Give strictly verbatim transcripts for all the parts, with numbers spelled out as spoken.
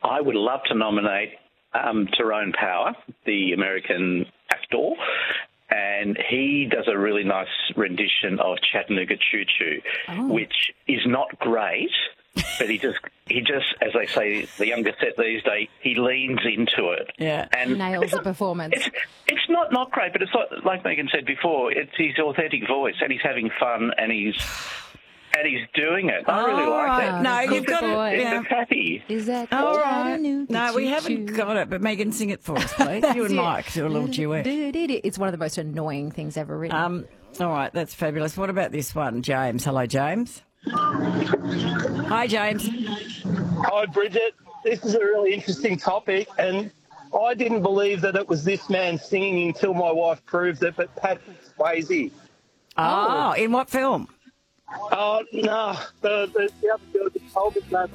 I would love to nominate um, Tyrone Power, the American actor, and he does a really nice rendition of Chattanooga Choo Choo, oh. which is not great, but he just, he just, as they say, the younger set these days, he leans into it. Yeah, and nails the performance. It's, it's not not great, but it's like, like Megan said before, it's his authentic voice, and he's having fun, and he's and he's doing it. I really oh, like right. that. No, you've got boy. it. Yeah. It's happy. Is that all right? No, no we haven't got it, but Megan, sing it for us, please. You and it. Mike do a little duet. It's one of the most annoying things ever written. Um, all right, that's fabulous. What about this one, James? Hello, James. Hi, James. Hi, Bridget. This is a really interesting topic, and I didn't believe that it was this man singing until my wife proved it, but Patrick Swayze. Oh, in what film? Oh, no, the, the, the other girl just told me that.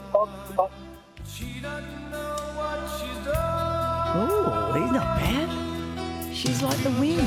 Oh, he's not bad. She's like the wind.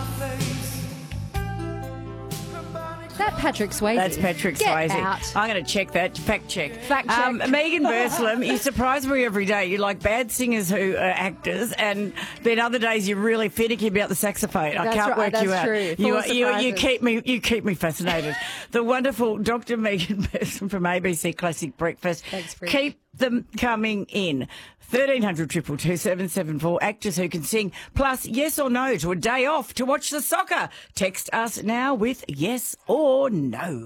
That Patrick Swayze. That's Patrick Get Swayze. Out. I'm going to check that. Fact check. Fact check. Um, Megan Burslem, you surprise me every day. You like bad singers who are actors, and then other days you're really finicky about the saxophone. I That's can't right, work that's you out. true. You, Full you, you surprises. keep me you keep me fascinated. The wonderful Doctor Megan Burslem from A B C Classic Breakfast. Thanks, Bri. Keep them coming in. thirteen hundred, two two two, seven seven four. Actors who can sing, plus yes or no to a day off to watch the soccer. Text us now with yes or no.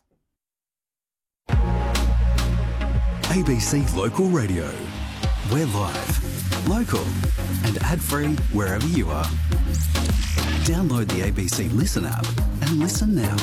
A B C Local Radio. We're live, local and ad-free wherever you are. Download the A B C Listen app and listen now.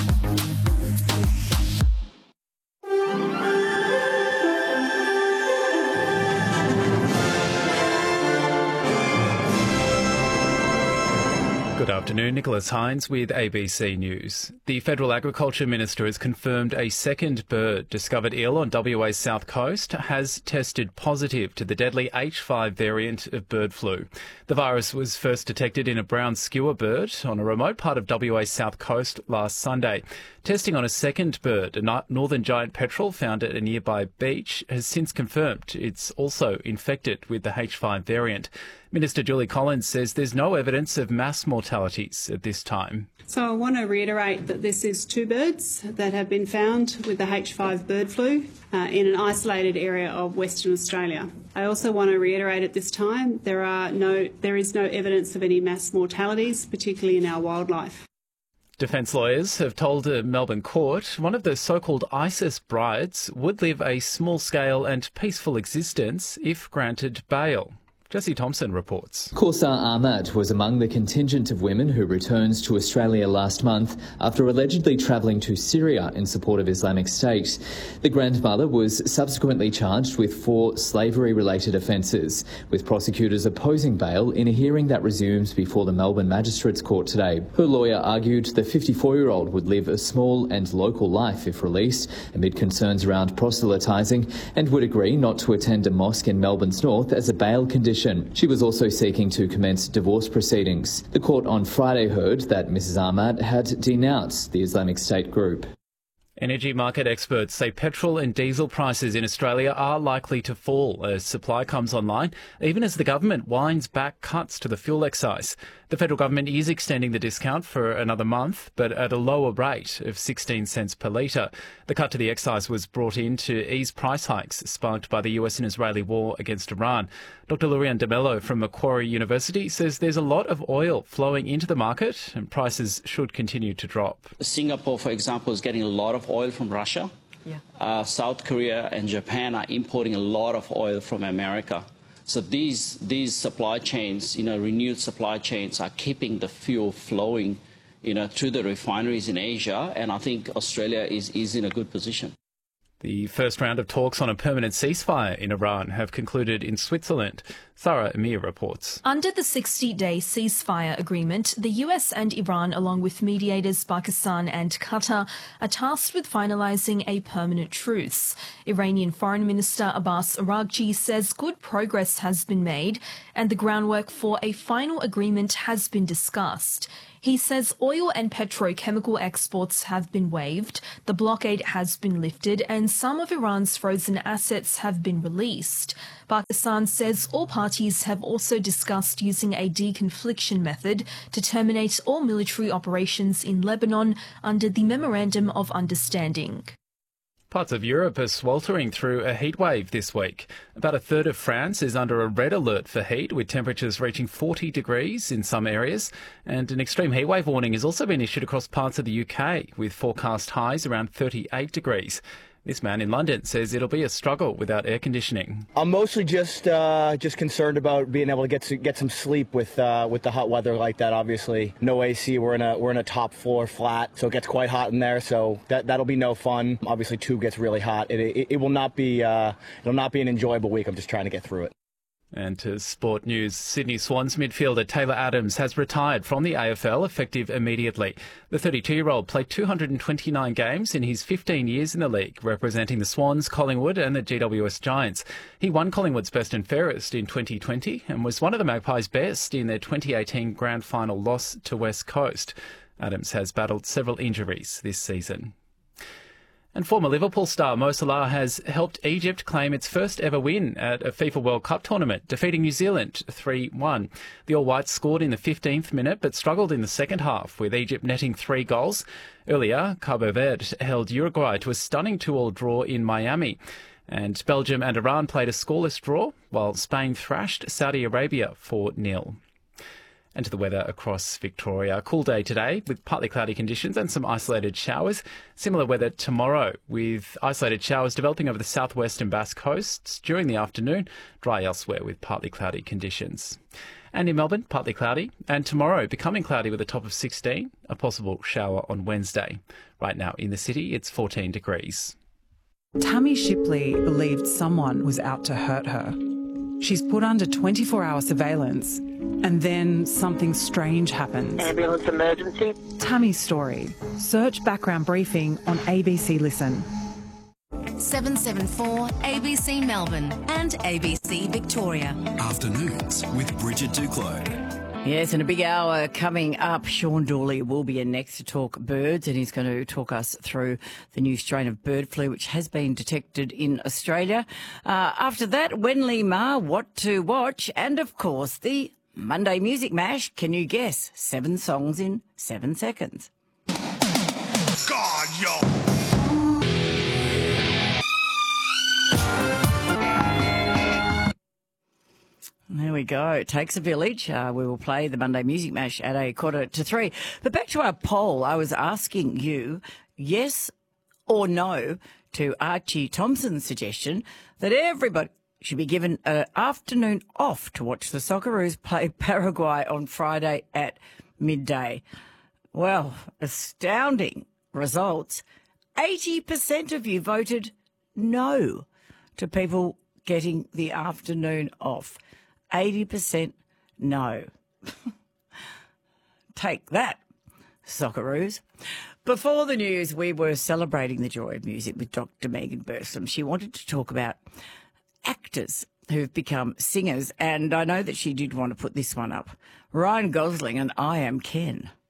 Good afternoon, Nicholas Hines with A B C News. The Federal Agriculture Minister has confirmed a second bird discovered ill on W A's south coast has tested positive to the deadly H five variant of bird flu. The virus was first detected in a brown skewer bird on a remote part of W A's south coast last Sunday. Testing on a second bird, a northern giant petrel found at a nearby beach, has since confirmed it's also infected with the H five variant. Minister Julie Collins says there's no evidence of mass mortalities at this time. So I want to reiterate that this is two birds that have been found with the H five bird flu uh, in an isolated area of Western Australia. I also want to reiterate at this time there are no, there is no evidence of any mass mortalities, particularly in our wildlife. Defence lawyers have told a Melbourne court one of the so-called ISIS brides would live a small-scale and peaceful existence if granted bail. Jesse Thompson reports. Kaursar Ahmad was among the contingent of women who returned to Australia last month after allegedly travelling to Syria in support of Islamic State. The grandmother was subsequently charged with four slavery-related offences, with prosecutors opposing bail in a hearing that resumes before the Melbourne Magistrates Court today. Her lawyer argued the fifty-four-year-old would live a small and local life if released, amid concerns around proselytising, and would agree not to attend a mosque in Melbourne's north as a bail condition. She was also seeking to commence divorce proceedings. The court on Friday heard that Missus Ahmad had denounced the Islamic State group. Energy market experts say petrol and diesel prices in Australia are likely to fall as supply comes online, even as the government winds back cuts to the fuel excise. The federal government is extending the discount for another month, but at a lower rate of sixteen cents per litre. The cut to the excise was brought in to ease price hikes sparked by the U S and Israeli war against Iran. Doctor Lurian De Mello from Macquarie University says there's a lot of oil flowing into the market and prices should continue to drop. Singapore, for example, is getting a lot of oil from Russia. Yeah. Uh, South Korea and Japan are importing a lot of oil from America. So these these supply chains, you know, renewed supply chains are keeping the fuel flowing, you know, through the refineries in Asia, and I think Australia is, is in a good position. The first round of talks on a permanent ceasefire in Iran have concluded in Switzerland. Sarah Amir reports. Under the sixty-day ceasefire agreement, the U S and Iran, along with mediators Pakistan and Qatar, are tasked with finalising a permanent truce. Iranian Foreign Minister Abbas Araghchi says good progress has been made and the groundwork for a final agreement has been discussed. He says oil and petrochemical exports have been waived, the blockade has been lifted, and some of Iran's frozen assets have been released. Pakistan says all parties have also discussed using a deconfliction method to terminate all military operations in Lebanon under the Memorandum of Understanding. Parts of Europe are sweltering through a heatwave this week. About a third of France is under a red alert for heat, with temperatures reaching forty degrees in some areas. And an extreme heatwave warning has also been issued across parts of the U K, with forecast highs around thirty-eight degrees. This man in London says it'll be a struggle without air conditioning. I'm mostly just uh, just concerned about being able to get to get some sleep with uh, with the hot weather like that. Obviously, no A C. We're in a we're in a top floor flat, so it gets quite hot in there. So that that'll be no fun. Obviously, tube gets really hot. It it, it will not be uh, it'll not be an enjoyable week. I'm just trying to get through it. And to sport news, Sydney Swans midfielder Taylor Adams has retired from the A F L effective immediately. The thirty-two-year-old played two hundred twenty-nine games in his fifteen years in the league, representing the Swans, Collingwood and the G W S Giants. He won Collingwood's best and fairest in twenty twenty and was one of the Magpies' best in their twenty eighteen grand final loss to West Coast. Adams has battled several injuries this season. And former Liverpool star Mo Salah has helped Egypt claim its first ever win at a FIFA World Cup tournament, defeating New Zealand three one. The All Whites scored in the fifteenth minute but struggled in the second half, with Egypt netting three goals. Earlier, Cabo Verde held Uruguay to a stunning two all draw in Miami. And Belgium and Iran played a scoreless draw, while Spain thrashed Saudi Arabia four nil. And to the weather across Victoria. A cool day today with partly cloudy conditions and some isolated showers. Similar weather tomorrow with isolated showers developing over the southwest and Basque coasts during the afternoon. Dry elsewhere with partly cloudy conditions. And in Melbourne, partly cloudy. And tomorrow, becoming cloudy with a top of sixteen. A possible shower on Wednesday. Right now in the city, it's fourteen degrees. Tammy Shipley believed someone was out to hurt her. She's put under twenty-four hour surveillance, and then something strange happens. Ambulance emergency. Tammy's story. Search background briefing on A B C Listen. seven seven four A B C Melbourne and A B C Victoria. Afternoons with Bridget Duclos. Yes, and a big hour coming up. Sean Dawley will be in next to talk birds, and he's going to talk us through the new strain of bird flu which has been detected in Australia. Uh, after that, Wenley Ma, what to watch, and of course the Monday Music Mash. Can you guess? Seven songs in seven seconds. God, yo. There we go. It takes a village. Uh, we will play the Monday Music Mash at a quarter to three. But back to our poll. I was asking you, yes or no, to Archie Thompson's suggestion that everybody should be given an afternoon off to watch the Socceroos play Paraguay on Friday at midday. Well, astounding results. eighty percent of you voted no to people getting the afternoon off. eighty percent no. Take that, Socceroos. Before the news, we were celebrating the joy of music with Doctor Megan Burslem. She wanted to talk about actors who've become singers, and I know that she did want to put this one up. Ryan Gosling and I Am Ken.